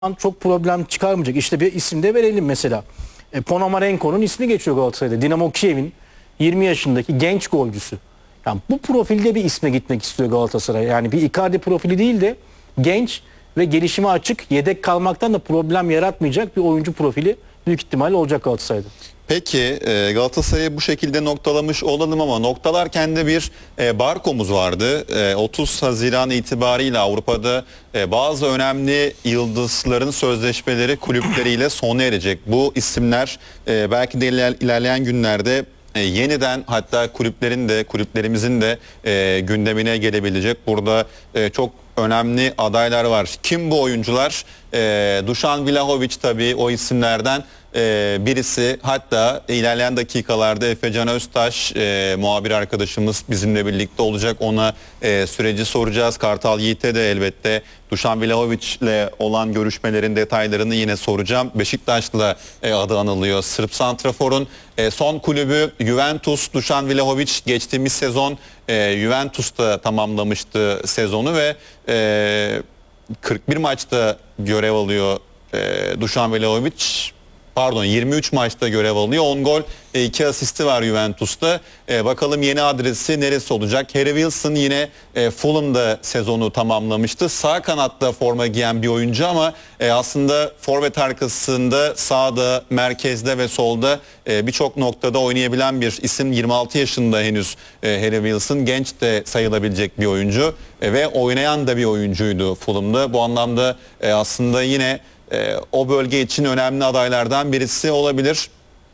çok problem çıkarmayacak. İşte bir isim de verelim mesela. Ponomarenko'nun ismi geçiyor Galatasaray'da. Dinamo Kiev'in 20 yaşındaki genç golcüsü. Yani bu profilde bir isme gitmek istiyor Galatasaray. Yani bir Icardi profili değil de genç ve gelişime açık, yedek kalmaktan da problem yaratmayacak bir oyuncu profili büyük ihtimalle olacak Galatasaray'da. Peki Galatasaray'ı bu şekilde noktalamış olalım ama noktalarken de bir barkomuz vardı. 30 Haziran itibariyle Avrupa'da bazı önemli yıldızların sözleşmeleri kulüpleriyle sona erecek. Bu isimler belki de ilerleyen günlerde yeniden hatta kulüplerimizin de gündemine gelebilecek. Burada çok önemli adaylar var. Kim bu oyuncular? Dušan Vlahović tabii o isimlerden birisi. Hatta ilerleyen dakikalarda Efecan Öztaş muhabir arkadaşımız bizimle birlikte olacak. Ona süreci soracağız. Kartal Yiğit'e de elbette Dušan Vlahović ile olan görüşmelerin detaylarını yine soracağım. Beşiktaş'la adı anılıyor. Sırp santraforun son kulübü Juventus. Dušan Vlahović geçtiğimiz sezon Juventus'ta tamamlamıştı sezonu ve 41 maçta görev alıyor Dušan Vlahović. Pardon 23 maçta görev alıyor. 10 gol 2 asisti var Juventus'ta. Bakalım yeni adresi neresi olacak? Harry Wilson yine Fulham'da sezonu tamamlamıştı. Sağ kanatta forma giyen bir oyuncu ama aslında forvet arkasında sağda, merkezde ve solda birçok noktada oynayabilen bir isim. 26 yaşında henüz Harry Wilson. Genç de sayılabilecek bir oyuncu ve oynayan da bir oyuncuydu Fulham'da. Bu anlamda aslında yine o bölge için önemli adaylardan birisi olabilir.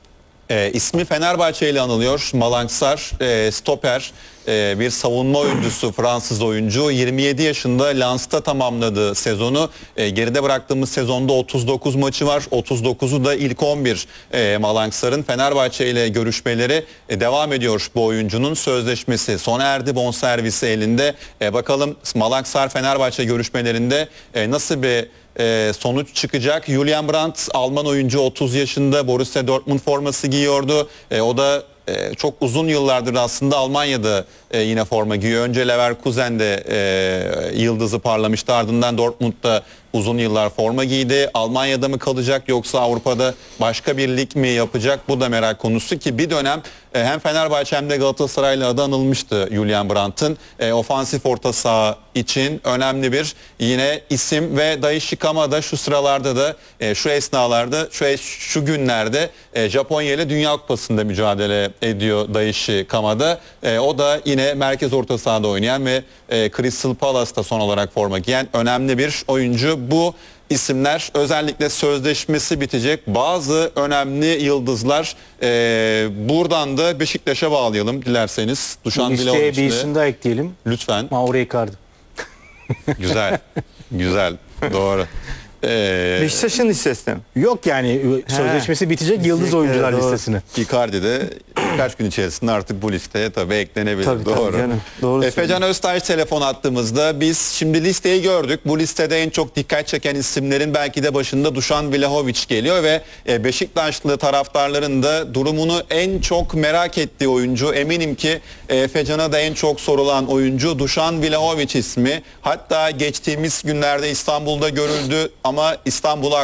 İsmi Fenerbahçe ile anılıyor. Malang Sarr, stoper, bir savunma oyuncusu, Fransız oyuncu. 27 yaşında Lens'ta tamamladı sezonu. Geride bıraktığımız sezonda 39 maçı var. 39'u da ilk 11 Malang Sarr'ın. Fenerbahçe ile görüşmeleri devam ediyor. Bu oyuncunun sözleşmesi sona erdi. Bonservisi elinde. Bakalım Malang Sarr Fenerbahçe görüşmelerinde nasıl bir sonuç çıkacak. Julian Brandt Alman oyuncu, 30 yaşında, Borussia Dortmund forması giyiyordu. O da çok uzun yıllardır aslında Almanya'da yine forma giyiyor. Önce Leverkusen'de yıldızı parlamıştı. Ardından Dortmund'da uzun yıllar forma giydi. Almanya'da mı kalacak yoksa Avrupa'da başka bir lig mi yapacak? Bu da merak konusu ki bir dönem hem Fenerbahçe hem de Galatasaray'la adı anılmıştı Julian Brandt'ın. Ofansif orta saha için önemli bir yine isim ve Daichi Kamada şu sıralarda da şu esnalarda şu günlerde Japonya ile Dünya Kupası'nda mücadele ediyor Daichi Kamada. O da yine merkez orta sahada oynayan ve Crystal Palace'ta son olarak forma giyen önemli bir oyuncu. Bu isimler özellikle sözleşmesi bitecek bazı önemli yıldızlar. Buradan da Beşiktaş'a bağlayalım dilerseniz. Dušan Listeye bir isim Vlahović'le daha ekleyelim. lütfen. Mauro Icardi. Güzel. Güzel. Doğru. Beşiktaş'ın listesinde mi? Yok yani sözleşmesi bitecek yıldız oyuncular doğru. listesine. Icardi de birkaç gün içerisinde artık bu listeye tabii eklenebilir. Tabii, doğru. tabii canım. Doğru Efecan Öztaş telefon attığımızda biz şimdi listeyi gördük. Bu listede en çok dikkat çeken isimlerin belki de başında Dušan Vlahović geliyor ve Beşiktaşlı taraftarların da durumunu en çok merak ettiği oyuncu. Eminim ki Efecan'a da en çok sorulan oyuncu Dušan Vlahović ismi. Hatta geçtiğimiz günlerde İstanbul'da görüldü ama İstanbul'a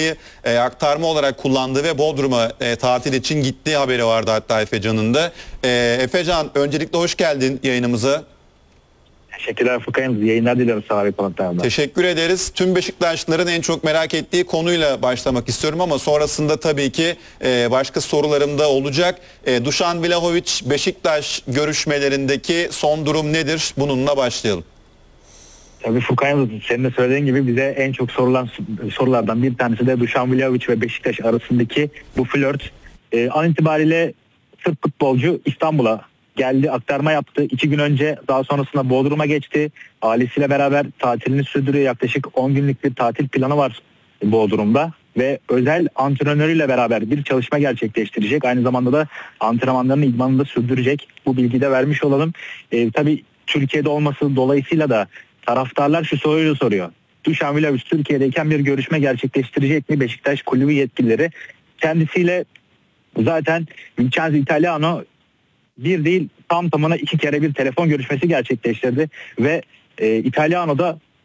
aktarma olarak kullandığı ve Bodrum'a tatil için gittiği haberi vardı hatta Efecan'ın da. Efecan öncelikle hoş geldin yayınımıza. Teşekkürler Furkan. Yayınlar diliyorum sana ve konuklarımdan. Teşekkür ederiz. Tüm Beşiktaşlıların en çok merak ettiği konuyla başlamak istiyorum ama sonrasında tabii ki başka sorularım da olacak. Dušan Vlahović Beşiktaş görüşmelerindeki son durum nedir? Bununla başlayalım. Tabii Furkan, senin de söylediğin gibi bize en çok sorulan sorulardan bir tanesi de Dušan Vlahović ve Beşiktaş arasındaki bu flört. An itibariyle Sırp futbolcu İstanbul'a geldi, aktarma yaptı. 2 gün önce daha sonrasında Bodrum'a geçti. Ailesiyle beraber tatilini sürdürüyor. Yaklaşık 10 günlük bir tatil planı var Bodrum'da. Ve özel antrenörüyle beraber bir çalışma gerçekleştirecek. Aynı zamanda da antrenmanlarını, idmanını da sürdürecek. Bu bilgiyi de vermiş olalım. Tabii Türkiye'de olması dolayısıyla da taraftarlar şu soruyu soruyor. Dušan Vlahović Türkiye'deyken bir görüşme gerçekleştirecek mi Beşiktaş kulübü yetkilileri? Kendisiyle zaten Vincenzo Italiano bir değil tam tamına 2 kere bir telefon görüşmesi gerçekleştirdi ve Italiano da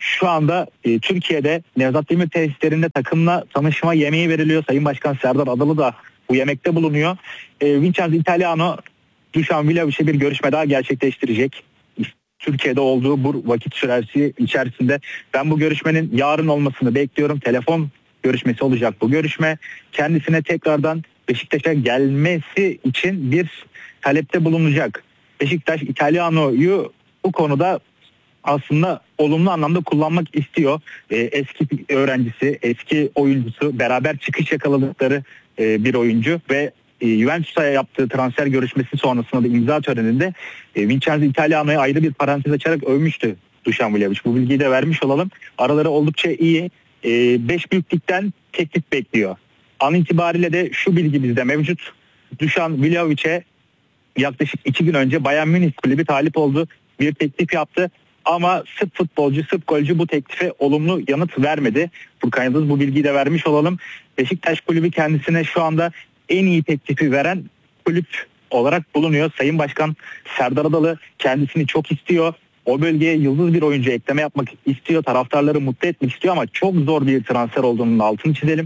şu anda Türkiye'de Nevzat Demir tesislerinde takımla tanışma yemeği veriliyor. Sayın Başkan Serdar Adalı da bu yemekte bulunuyor. Vincenzo Italiano Dušan Vlahovic'e bir görüşme daha gerçekleştirecek. Türkiye'de olduğu bu vakit süresi içerisinde ben bu görüşmenin yarın olmasını bekliyorum. Telefon görüşmesi olacak bu görüşme. Kendisine tekrardan Beşiktaş'a gelmesi için bir talepte bulunacak. Beşiktaş Italiano'yu bu konuda aslında olumlu anlamda kullanmak istiyor. Eski öğrencisi, eski oyuncusu, beraber çıkış yakaladıkları bir oyuncu ve Juventus'a yaptığı transfer görüşmesi sonrasında da imza töreninde Vincenzo Italiano'ya ayrı bir parantez açarak övmüştü Dušan Vlahović. Bu bilgiyi de vermiş olalım. Araları oldukça iyi. 5 büyüklükten teklif bekliyor. An itibariyle de şu bilgi bizde mevcut. Dušan Vlahović'e yaklaşık 2 gün önce Bayern Münih kulübü talip oldu. Bir teklif yaptı. Ama Sırp futbolcu, Sırp golcü bu teklife olumlu yanıt vermedi. Furkan Yıldız bu bilgiyi de vermiş olalım. Beşiktaş kulübü kendisine şu anda en iyi teklifi veren kulüp olarak bulunuyor. Sayın Başkan Serdar Adalı kendisini çok istiyor. O bölgeye yıldız bir oyuncu ekleme yapmak istiyor. Taraftarları mutlu etmek istiyor ama çok zor bir transfer olduğunun altını çizelim.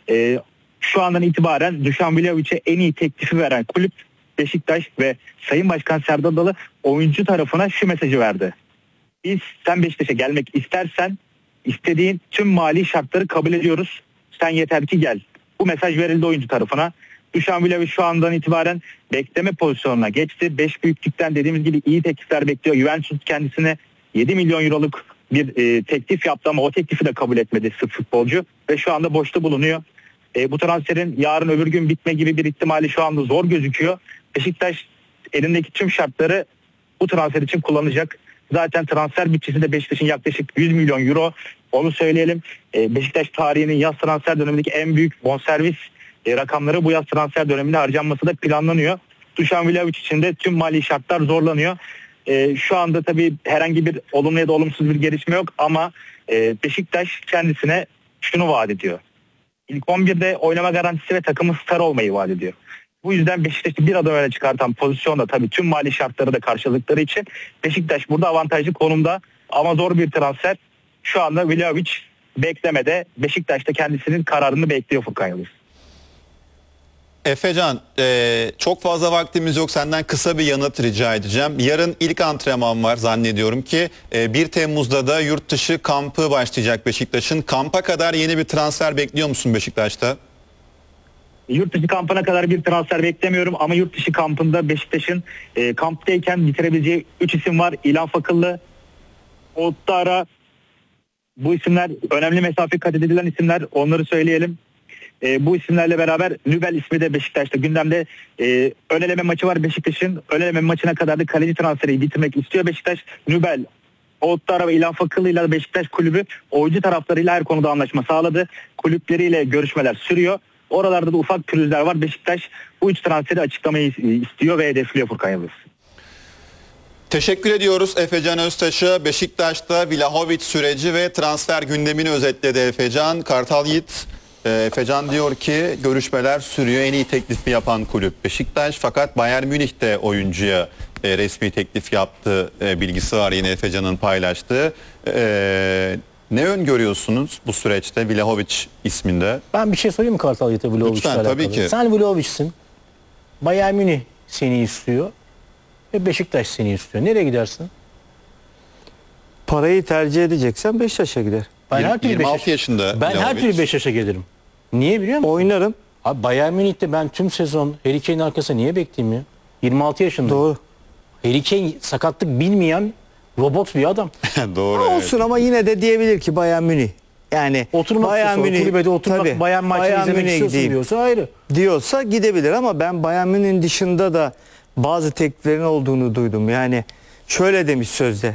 Şu andan itibaren Dušan Vlahović'e en iyi teklifi veren kulüp Beşiktaş ve Sayın Başkan Serdar Adalı oyuncu tarafına şu mesajı verdi. Sen Beşiktaş'a gelmek istersen istediğin tüm mali şartları kabul ediyoruz. Sen yeter ki gel. Bu mesaj verildi oyuncu tarafına. Dušan Vlahović şu andan itibaren bekleme pozisyonuna geçti. 5 büyüklükten dediğimiz gibi iyi teklifler bekliyor. Juventus kendisine 7 milyon euroluk bir teklif yaptı ama o teklifi de kabul etmedi Sırp futbolcu. Ve şu anda boşta bulunuyor. Bu transferin yarın öbür gün bitme gibi bir ihtimali şu anda zor gözüküyor. Beşiktaş elindeki tüm şartları bu transfer için kullanacak. Zaten transfer bütçesi de Beşiktaş'ın yaklaşık 100 milyon euro. Onu söyleyelim. Beşiktaş tarihinin yaz transfer dönemindeki en büyük bonservis rakamları bu yaz transfer döneminde harcanması da planlanıyor. Dušan Vlahović için de tüm mali şartlar zorlanıyor. Şu anda tabii herhangi bir olumlu ya da olumsuz bir gelişme yok ama Beşiktaş kendisine şunu vaat ediyor. İlk 11'de oynama garantisi ve takımın star olmayı vaat ediyor. Bu yüzden Beşiktaş'ı bir adım öne çıkartan pozisyonda tabii tüm mali şartları da karşıladıkları için Beşiktaş burada avantajlı konumda ama zor bir transfer. Şu anda Vlahović beklemede. Beşiktaş'ta kendisinin kararını bekliyor Furkan Yıldız. Efecan, çok fazla vaktimiz yok. Senden kısa bir yanıt rica edeceğim. Yarın ilk antrenman var zannediyorum ki 1 Temmuz'da da yurt dışı kampı başlayacak Beşiktaş'ın. Kampa kadar yeni bir transfer bekliyor musun Beşiktaş'ta? Yurt dışı kampına kadar bir transfer beklemiyorum ama yurt dışı kampında Beşiktaş'ın kamptayken bitirebileceği 3 isim var. İlhan Fakıllı, Oğuz'da bu isimler önemli mesafe kat edilen isimler, onları söyleyelim. Bu isimlerle beraber Nübel ismi de Beşiktaş'ta gündemde. Ön eleme maçı var Beşiktaş'ın. Ön eleme maçına kadar da kaleci transferi bitirmek istiyor Beşiktaş. Nübel, Oğuz'da ve İlhan Fakıllı ile Beşiktaş kulübü oyuncu taraflarıyla her konuda anlaşma sağladı. Kulüpleriyle görüşmeler sürüyor. Oralarda da ufak pürüzler var. Beşiktaş bu 3 transferi açıklamayı istiyor ve hedefliyor Furkan Yıldız. Teşekkür ediyoruz Efecan Öztaş'a. Beşiktaş'ta Vlahović süreci ve transfer gündemini özetledi Efecan. Kartal Yiğit, Efecan diyor ki görüşmeler sürüyor. En iyi teklifi yapan kulüp Beşiktaş. Fakat Bayern Münih de oyuncuya resmi teklif yaptığı bilgisi var yine Efecan'ın paylaştığı. Ne öngörüyorsunuz bu süreçte Vlahović isminde? Ben bir şey sorayım mı Kartal Yiğit'e Vlahović'le Lütfen, alakalı? tabii ki. Sen Vlahović'sin. Bayern Münih seni istiyor. Ve Beşiktaş seni istiyor. Nereye gidersin? Parayı tercih edeceksen Beşiktaş'a gider. Ben her türlü 26 Beşiktaş- yaşında Ben her Vlahović. türlü Beşiktaş'a gelirim. Niye biliyor musun? Oynarım. Abi Bayern Münih'te ben tüm sezon Harry Kane'in arkasında niye bekleyeyim ya? 26 yaşında. Doğru. Harry Kane sakatlık bilmeyen robot bir adam. Doğru. Evet. Olsun ama yine de diyebilir ki Bayern Münih. Yani Oturmak istiyorsa, kulübede oturmak, tabii, Bayern maçını izlemek Münih'e istiyorsun gideyim diyorsa ayrı. diyorsa gidebilir ama ben Bayern Münih'in dışında da bazı tekliflerin olduğunu duydum. Yani şöyle demiş sözde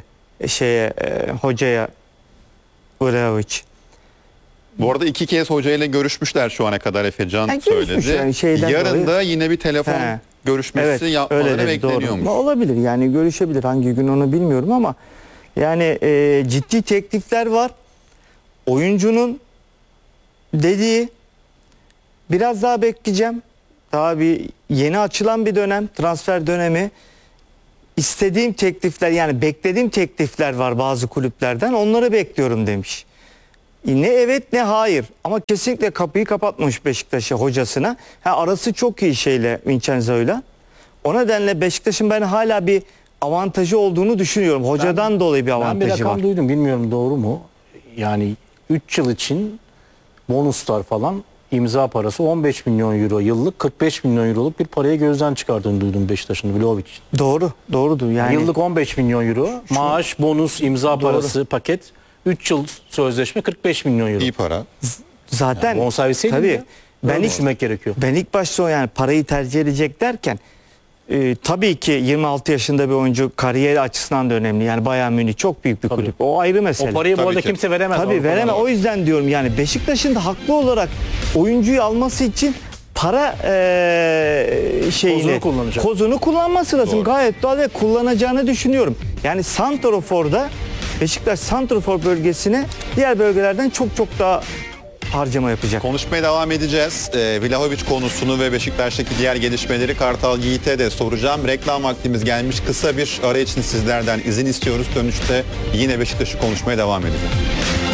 hocaya Vlahović. Bu arada 2 kez hocayla görüşmüşler şu ana kadar Efecan Yani görüşmüş söyledi. yani şeyden Yarın dolayı. da yine bir telefon He. görüşmesi yapmaları öyle dedi, doğru. bekleniyormuş. Olabilir yani görüşebilir, hangi gün onu bilmiyorum ama yani ciddi teklifler var. Oyuncunun dediği biraz daha bekleyeceğim. Daha bir yeni açılan bir dönem, transfer dönemi. istediğim teklifler, yani beklediğim teklifler var bazı kulüplerden, onları bekliyorum demiş. Ne evet ne hayır, ama kesinlikle kapıyı kapatmamış Beşiktaş'a, hocasına. Arası çok iyi şeyle, Vincenzo'yla. O nedenle Beşiktaş'ın ben hala bir avantajı olduğunu düşünüyorum. Hocadan dolayı bir Ben bir avantajı rakam var. duydum, bilmiyorum doğru mu? Yani 3 yıl için bonuslar falan, imza parası 15 milyon euro yıllık, 45 milyon euroluk bir parayı gözden çıkardığını duydum Beşiktaş'ın, Vlahovic. Doğru, doğrudur. Yani Yıllık 15 milyon euro, maaş, bonus, imza parası, paket. 3 yıl sözleşme, 45 milyon euro. İyi para. zaten Bonservisi tabii ya. ben ilk, düşünmek gerekiyor. ben ilk başta o, yani parayı tercih edecek derken tabii ki 26 yaşında bir oyuncu kariyeri açısından da önemli. Yani Bayern Münih çok büyük bir kulüp. O ayrı mesele. O parayı bu Tabii arada ki. kimse veremez. Tabii Avrupa'da. vereme. O yüzden diyorum, yani Beşiktaş'ın da haklı olarak oyuncuyu alması için para şeyini, Kozunu kullanacak. kozunu kullanması lazım. Doğru. Gayet doğal ve kullanacağını düşünüyorum. Yani santraforda Beşiktaş santrafor bölgesine diğer bölgelerden çok çok daha harcama yapacak. Konuşmaya devam edeceğiz. Vlahovic konusunu ve Beşiktaş'taki diğer gelişmeleri Kartal Yiğit'e de soracağım. Reklam vaktimiz gelmiş. Kısa bir ara için sizlerden izin istiyoruz. Dönüşte yine Beşiktaş'ı konuşmaya devam edeceğiz.